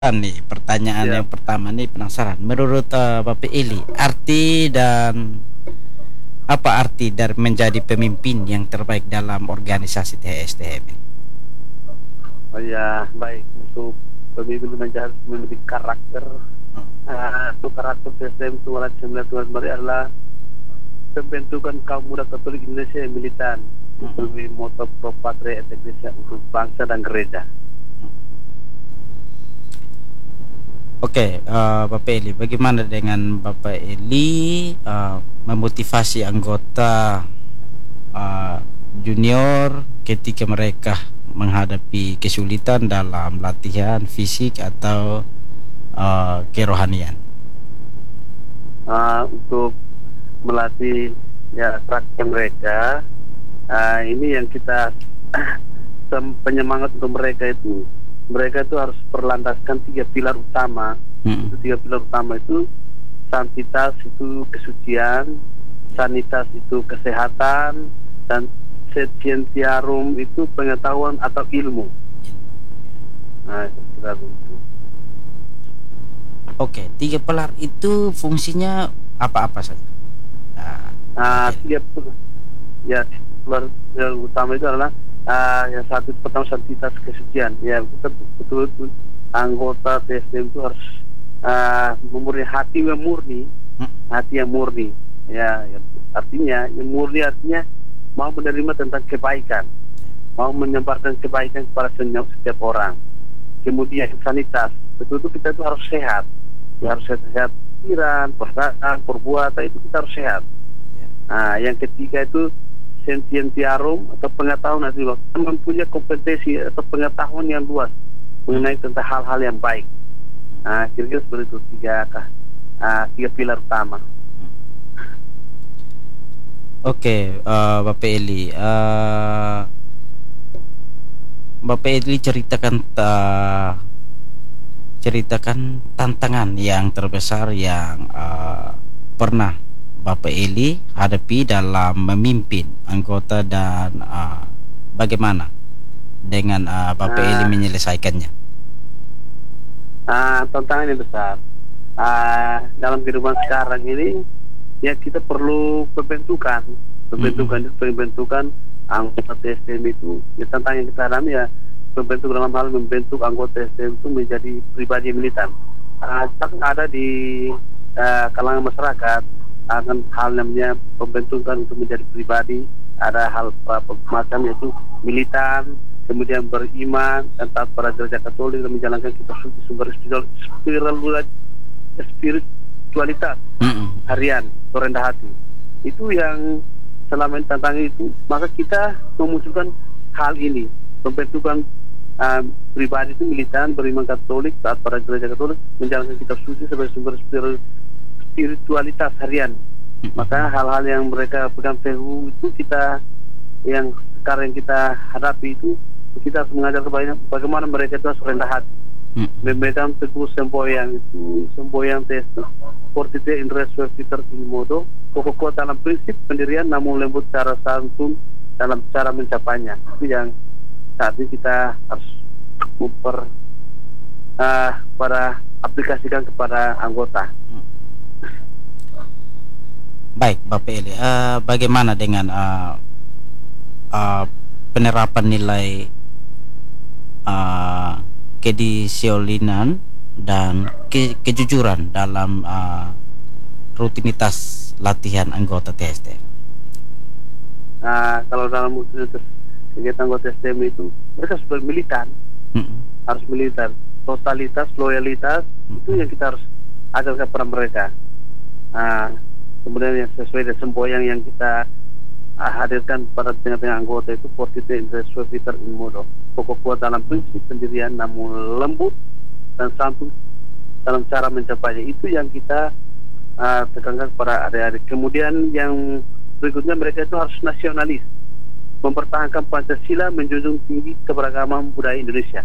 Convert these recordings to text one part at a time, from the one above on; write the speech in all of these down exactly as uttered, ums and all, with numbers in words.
Nih, pertanyaan Ya, yang pertama nih penasaran. Menurut eh, Bapak Eli, arti dan apa arti dari menjadi pemimpin yang terbaik dalam organisasi T S T M? oh ya, baik. Untuk pemimpin menjadi harus memiliki karakter. Ah, untuk karakter T S D M itu sembilan puluh sembilan Mari adalah pembentukan kaum muda Katolik Indonesia yang militan. Melalui moto Pro Patria et Ecclesia untuk bangsa dan gereja. Oke, eh, Bapak Eli, bagaimana dengan Bapak Eli eh, memotivasi anggota eh, junior ketika mereka menghadapi kesulitan dalam latihan fisik atau eh, kerohanian? Ah, untuk melatih ya karakter mereka, ah, ini yang kita sem- penyemangat untuk mereka itu. Mereka itu harus berlandaskan tiga pilar utama. Mm-mm. Itu tiga pilar utama itu santitas itu kesucian, sanitas itu kesehatan, dan scientiarum itu pengetahuan atau ilmu. Nah, kira begitu. Oke, tiga pilar itu fungsinya apa-apa saja? Nah, Nah, Bapak Eli. tiga pi- ya pilar yang utama itu adalah ah, yang satu pertama santitas kesucian. Ya, kita betul-betul anggota T S D M itu harus ah, memurni hati yang murni, Hmm, hati yang murni. Ya, ya, artinya yang murni artinya mau menerima tentang kebaikan, mau menyebarkan kebaikan kepada setiap, setiap orang. Kemudian sanitas, betul-betul kita itu harus sehat, ya, harus sehat pikiran, perasaan, perbuatan itu kita harus sehat. ya. Nah, yang ketiga itu sentientiarum atau pengetahuan nanti kita mempunyai kompetensi atau pengetahuan yang luas mengenai tentang hal-hal yang baik. Nah, kira-kira seperti itu tiga ah, tiga pilar utama. Oke, eh, Bapak Eli, eh, Bapak Eli ceritakan ta- ceritakan tantangan yang terbesar yang eh, pernah Bapak Eli hadapi dalam memimpin anggota dan eh, bagaimana dengan eh, Bapak Eli Nah, menyelesaikannya. ah, tantangan yang besar ah, dalam kehidupan sekarang ini ya kita perlu pembentukan, pembentukan Mm-mm. itu pembentukan anggota T S D M itu. Ya, tantangan yang kita alami ya pembentuk dalam hal membentuk anggota T S D M itu menjadi pribadi yang militan. Ah, kan ada di ah, kalangan masyarakat akan hal namanya pembentukan untuk menjadi pribadi, ada hal apa, macam yaitu militan, kemudian beriman dan taat pada gereja Katolik dan menjalankan kitab suci sumber spiritual spiritual- spiritualitas Mm-mm. harian atau rendah hati. Itu yang selama ini tantangan itu, maka kita memunculkan hal ini, pembentukan uh, pribadi itu militan, beriman Katolik, taat pada gereja Katolik, menjalankan kitab suci sebagai sumber spir- spiritualitas harian. Maka hal-hal yang mereka pegang teguh itu kita yang sekarang yang kita hadapi itu kita harus mengajar kepada bagaimana mereka itu harus rendah hati, Mm-mm. memegang teguh semboyan itu semboyan tes fortite in res Peter in modo pokok kuat dalam prinsip pendirian namun lembut cara santun dalam cara mencapainya. Itu yang saat ini kita harus memper ah, pada aplikasikan kepada anggota. Baik, Bapak Eli, eh, bagaimana dengan eh, eh, penerapan nilai uh, kedisiplinan dan ke- kejujuran dalam uh, rutinitas latihan anggota T S D? Nah, kalau dalam rutinitas kegiatan anggota S D M itu mereka sudah militan, Mm-mm. harus militer, totalitas, loyalitas itu yang kita harus ajarkan kepada mereka. Nah, kemudian yang sesuai dengan semboyan yang kita ah, hadirkan pada tengah-tengah anggota itu fortite inter suaviter in modo pokok kuat dalam prinsip pendirian namun lembut dan santun dalam cara mencapainya. Itu yang kita ah, tekankan kepada adik-adik. Kemudian yang berikutnya mereka itu harus nasionalis, mempertahankan Pancasila, menjunjung tinggi keberagaman budaya Indonesia.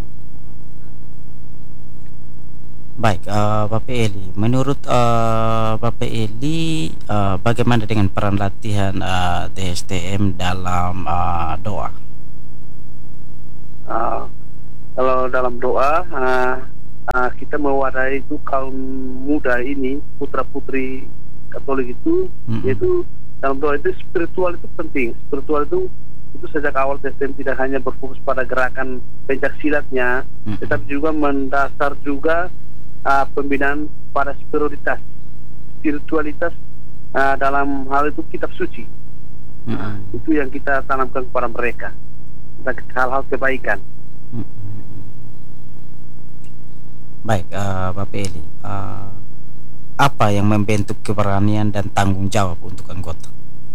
Baik, uh, Bapak Eli, menurut uh, Bapak Eli, uh, bagaimana dengan peran latihan uh, T S T M dalam uh, doa? Ah, kalau dalam doa, ah, kita mewadahi itu kaum muda ini, putra putri Katolik itu, Mm-mm. yaitu dalam doa itu spiritual itu penting. Spiritual itu itu sejak awal T S D M tidak hanya berfokus pada gerakan pencak silatnya, Mm-mm. tetapi juga mendasar juga uh, pembinaan pada spiritualitas, spiritualitas uh, dalam hal itu kitab suci. Nah, Mm-mm. itu yang kita tanamkan kepada mereka, tentang hal-hal kebaikan. Mm-mm. Baik, eh, Bapak Eli, eh, apa yang membentuk keberanian dan tanggung jawab untuk anggota?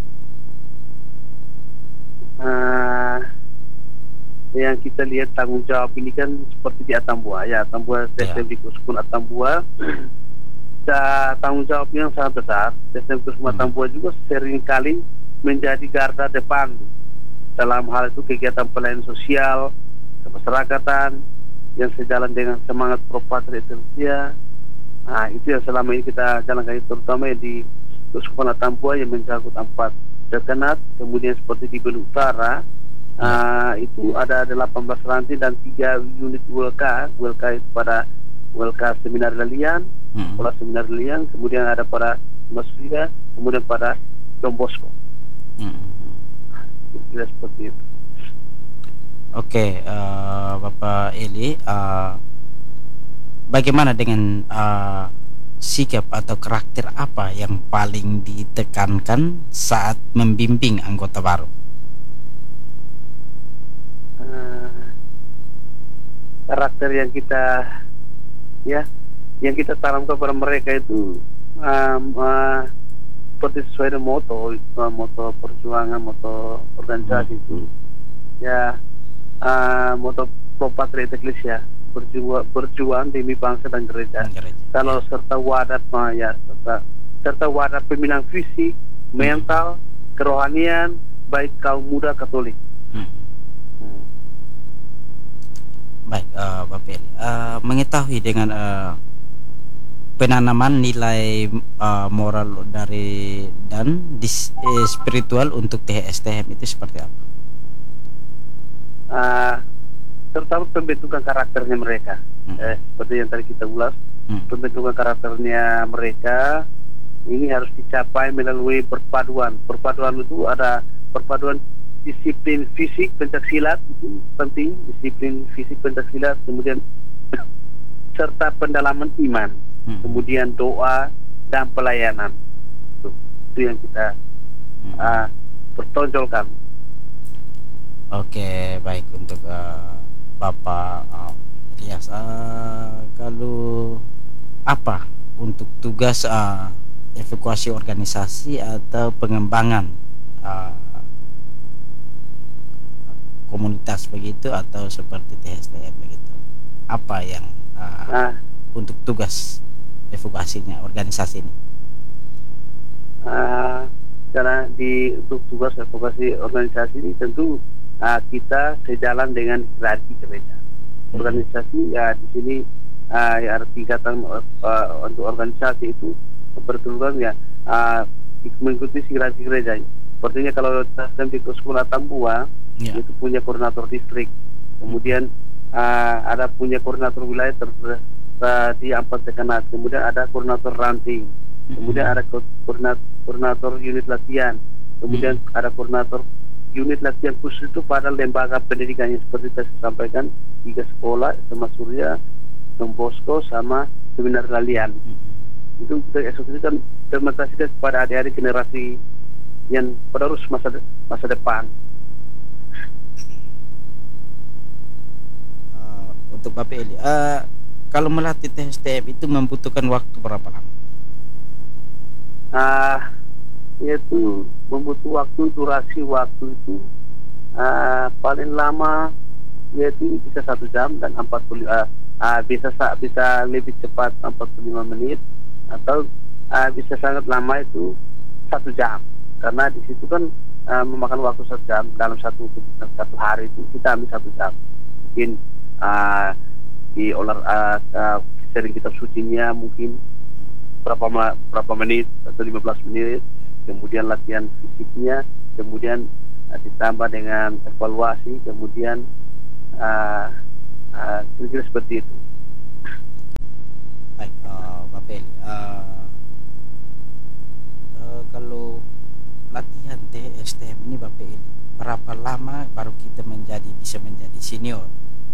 Uh, yang kita lihat tanggung jawab ini kan seperti di Atambua, ya Atambua T S D M di Kuskun Atambua, da, tanggung jawab yang sangat besar. T S D M Kuskun Hmm. Atambua juga seringkali menjadi garda depan dalam hal itu kegiatan pelayanan sosial, kemasyarakatan yang sejalan dengan semangat Pro Patria Ecclesia. Nah, itu yang selama ini kita jalankan, terutama di Kuskun Atambua yang mencakup empat dekanat, kemudian seperti di Belu Utara, uh, itu ada delapan belas ranting dan tiga unit W L K. W L K itu pada W L K Seminar Lalian, Mm-mm. Sekolah Seminar Lalian, kemudian ada pada Masuria, kemudian pada Don Bosco. Mm-mm. Kira seperti itu. Oke, eh, Bapak Eli, eh, bagaimana dengan eh, sikap atau karakter apa yang paling ditekankan saat membimbing anggota baru? Uh, karakter yang kita ya yang kita tanamkan kepada mereka itu um, uh, seperti sesuai dengan moto uh, moto perjuangan, moto organisasi itu ya, uh, moto Pro Patria Ecclesia, berjuang, berjuang demi bangsa dan gereja. Gereja. Kalau serta wadah ya serta serta wadah pembinaan fisik, mental, kerohanian baik kaum muda Katolik. Hmm. Hmm. Baik, eh, Bapak Eli, eh, mengetahui dengan eh, penanaman nilai eh, moral dari dan dis, eh, spiritual untuk T S T M itu seperti apa? Uh, terutama pembentukan karakternya mereka, Hmm. eh, seperti yang tadi kita ulas, Hmm. pembentukan karakternya mereka ini harus dicapai melalui perpaduan. Perpaduan itu ada perpaduan disiplin fisik pencaksilat, itu penting, disiplin fisik pencaksilat, kemudian serta pendalaman iman, Hmm. kemudian doa dan pelayanan. Itu, itu yang kita Hmm. uh, pertonjolkan. Oke, baik untuk eh, Bapak uh, Ilyas. Uh, kalau apa untuk tugas uh, evakuasi organisasi atau pengembangan uh, komunitas begitu atau seperti T S T M begitu? Apa yang uh, Nah, untuk tugas evakuasinya organisasi ini? Uh, karena di untuk tugas advokasi organisasi ini tentu uh, kita sejalan dengan hierarki gereja. Organisasi ya di sini uh, ya ada tingkatan uh, untuk organisasi itu bertujuan ya uh, mengikuti hierarki gereja. Sepertinya kalau Nasdem di Sekolah Tambua Ya. itu punya koordinator distrik, kemudian uh, ada punya koordinator wilayah ter, ter, di empat dekanat, kemudian ada koordinator ranting, kemudian ada koordinator, koordinator unit latihan, kemudian hmm. ada koordinator unit latihan khusus itu pada lembaga pendidikan yang seperti saya sampaikan, tiga sekolah, sama Surya, Don Bosco, sama Seminar Lalian. Hmm. Itu kita eksekusikan, implementasikan kepada adik-adik generasi yang penerus masa de, masa depan. Uh, untuk Bapak Eli, uh, kalau melatih T S T M itu membutuhkan waktu berapa lama? Ah, yaitu membutuhkan waktu, durasi waktu itu uh, paling lama yaitu bisa satu jam dan empat puluh uh, uh, bisa bisa lebih cepat empat puluh lima menit atau uh, bisa sangat lama itu satu jam, karena di situ kan uh, memakan waktu satu jam dalam satu satu hari itu kita ambil satu jam, mungkin uh, di olah uh, uh, sering kitab sucinya mungkin berapa berapa menit atau lima belas menit, kemudian latihan fisiknya, kemudian uh, ditambah dengan evaluasi, kemudian uh, uh, kira-kira seperti itu. S T M ini Bapak Eli, berapa lama baru kita menjadi bisa menjadi senior?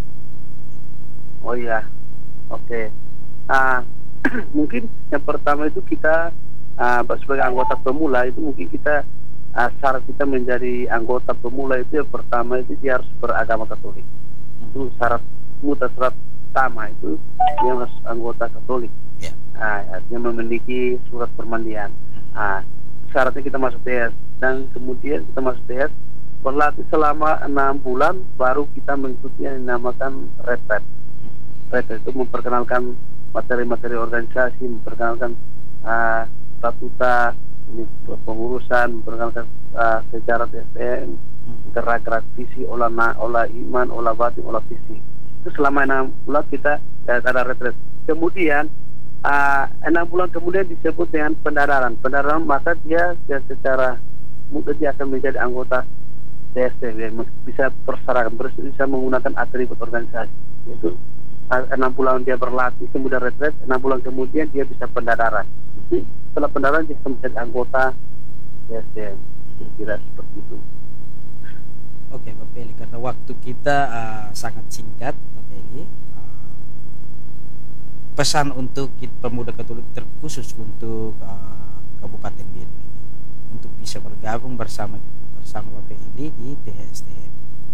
Oh iya, oke. Ah, mungkin yang pertama itu kita ah, sebagai anggota pemula itu mungkin kita ah, syarat kita menjadi anggota pemula itu yang pertama itu dia harus beragama Katolik. Itu syarat mutlak, syarat utama itu dia harus anggota Katolik. Ya. Ah, artinya memiliki surat permandian. Ah, syaratnya kita masuk T S dan kemudian kita masuk T S berlatih selama enam bulan baru kita mengikuti yang dinamakan retret. Retret itu memperkenalkan materi-materi organisasi, memperkenalkan uh, statuta, ini pengurusan, memperkenalkan uh, sejarah T S M, gerak-gerak visi, olah na, olah iman, olah batin, olah visi. Itu selama enam bulan kita ya, ada retret. Kemudian uh, enam bulan kemudian disebut dengan pendararan. Pendararan maka dia, dia secara mudah dia akan menjadi anggota T S M, ya, bisa persyaratan, bisa menggunakan atribut organisasi. Itu enam bulan dia berlatih, kemudian retret, enam bulan kemudian dia bisa pendadaran. Setelah pendadaran dia bisa menjadi anggota T S M. Kira seperti itu. Oke, Bapak Eli, karena waktu kita uh, sangat singkat, Bapak Eli, uh, pesan untuk kita, pemuda Katolik terkhusus untuk uh, Kabupaten Biru ini, untuk bisa bergabung bersama bersama Bapak Eli di T H S T M.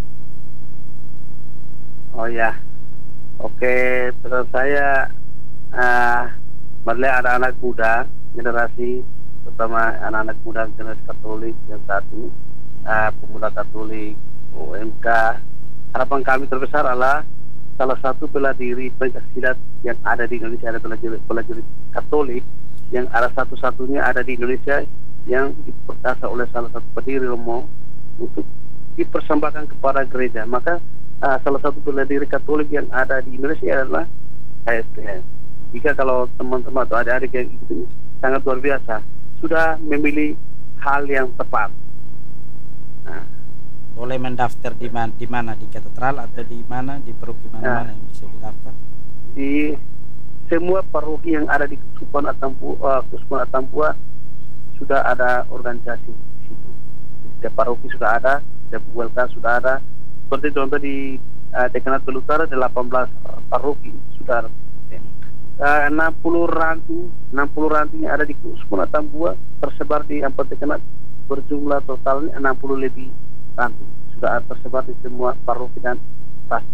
Oh ya. Oke, terus saya uh, melihat ada anak muda generasi, terutama anak-anak muda generasi Katolik yang satu uh, pemuda Katolik O M K. Harapan kami terbesar adalah salah satu bela diri Pencaksilat yang ada di Indonesia, ada bela diri, bela diri Katolik yang ada satu-satunya ada di Indonesia yang diperkasa oleh salah satu pendiri Romo untuk dipersembahkan kepada gereja. Maka Uh, salah satu bela diri Katolik yang ada di Indonesia adalah H S T M. Jika kalau teman-teman atau adik-adik yang itu sangat luar biasa, sudah memilih hal yang tepat. Nah, boleh mendaftar di mana? Di mana? Di katedral atau di mana? Di paroki mana-mana nah, yang bisa didaftar? Di semua paroki yang ada di Keuskupan Atambua, uh, Keuskupan Atambua sudah ada organisasi. Setiap paroki sudah ada, setiap U L K sudah ada. Seperti contoh di uh, Dekanat Belutara delapan belas paroki sudah uh, enam puluh ranting enam puluh ranting yang ada di Keuskupan Atambua tersebar di empat dekanat, berjumlah totalnya enam puluh lebih ranting sudah tersebar di semua paroki dan pas.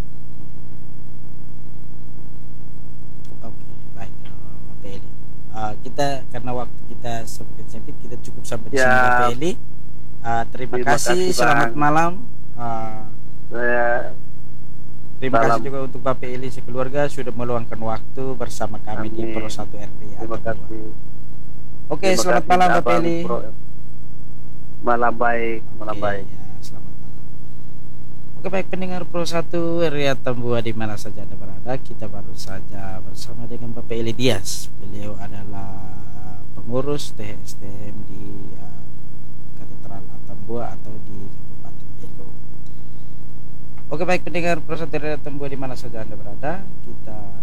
Oke, baik, Bapak Eli. Uh, kita karena waktu kita semakin sempit, kita cukup sampai di ya, sini, Bapak Eli. Uh, terima, terima kasih, kasih selamat malam. Uh, Saya terima salam. kasih juga untuk Bapak Eli sekeluarga sudah meluangkan waktu bersama kami Amin. Di Pro satu R W. Terima kasih. Oke, terima selamat kasih, malam Bapak Eli. Malam baik, malam Oke, baik. Ya, selamat malam. Oke, baik pendengar Pro satu R W Atambua di mana saja Anda berada, kita baru saja bersama dengan Bapak Eli Dias. Beliau adalah pengurus T H S T M di uh, Katedral Atambua atau di Kabupaten Biru. Oke, baik pendengar Pro satu R W Atambua di mana saja Anda berada, kita